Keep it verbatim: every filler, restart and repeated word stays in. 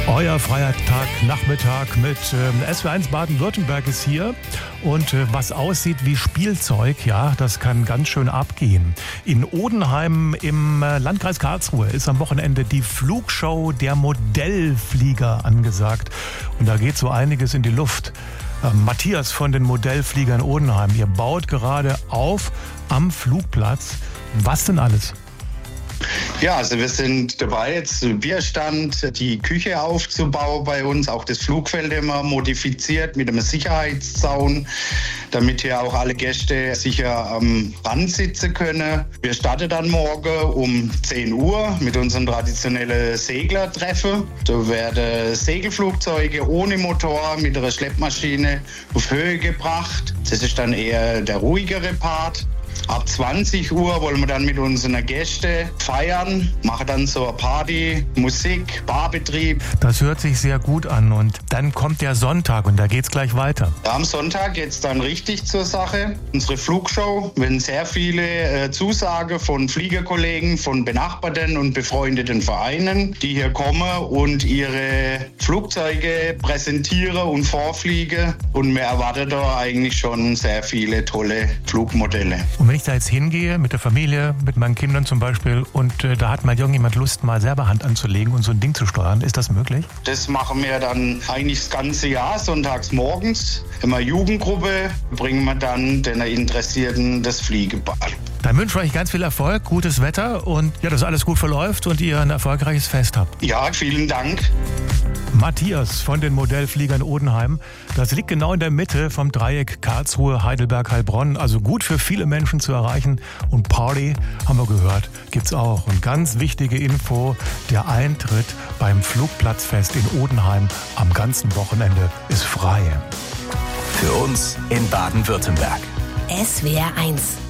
Euer freier Tag, Nachmittag mit ähm, S W eins Baden-Württemberg ist hier. Und äh, was aussieht wie Spielzeug, ja, das kann ganz schön abgehen. In Odenheim im äh, Landkreis Karlsruhe ist am Wochenende die Flugshow der Modellflieger angesagt. Und da geht so einiges in die Luft. Äh, Matthias von den Modellfliegern Odenheim, ihr baut gerade auf am Flugplatz. Was denn alles? Ja, also wir sind dabei, jetzt den Bierstand, die Küche aufzubauen bei uns, auch das Flugfeld immer modifiziert mit einem Sicherheitszaun, damit hier auch alle Gäste sicher am Rand sitzen können. Wir starten dann morgen um zehn Uhr mit unserem traditionellen Seglertreffen. Da werden Segelflugzeuge ohne Motor mit einer Schleppmaschine auf Höhe gebracht. Das ist dann eher der ruhigere Part. Ab zwanzig Uhr wollen wir dann mit unseren Gästen feiern, machen dann so eine Party, Musik, Barbetrieb. Das hört sich sehr gut an und dann kommt der Sonntag und da geht's gleich weiter. Ja, am Sonntag geht's dann richtig zur Sache. Unsere Flugshow, wenn sehr viele äh, Zusagen von Fliegerkollegen, von benachbarten und befreundeten Vereinen, die hier kommen und ihre Flugzeuge präsentieren und vorfliegen. Und wir erwarten da eigentlich schon sehr viele tolle Flugmodelle. Und wenn ich da jetzt hingehe, mit der Familie, mit meinen Kindern zum Beispiel, und äh, da hat mal irgendjemand Lust, mal selber Hand anzulegen und so ein Ding zu steuern, ist das möglich? Das machen wir dann eigentlich das ganze Jahr, sonntags morgens. Immer Jugendgruppe, bringen wir dann den Interessierten das Fliegen bei. Dann wünsche ich euch ganz viel Erfolg, gutes Wetter und ja, dass alles gut verläuft und ihr ein erfolgreiches Fest habt. Ja, vielen Dank. Matthias von den Modellfliegern Odenheim. Das liegt genau in der Mitte vom Dreieck Karlsruhe, Heidelberg, Heilbronn. Also gut für viele Menschen zu erreichen. Und Party, haben wir gehört, gibt's auch. Und ganz wichtige Info, der Eintritt beim Flugplatzfest in Odenheim am ganzen Wochenende ist frei. Für uns in Baden-Württemberg. S W R eins